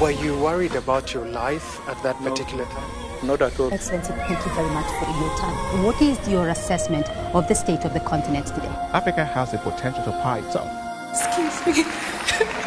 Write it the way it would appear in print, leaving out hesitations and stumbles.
Were you worried about your life at that particular time? Not at all. Excellency, thank you very much for your time. What is your assessment of the state of the continent today? Africa has the potential to power itself. Excuse me.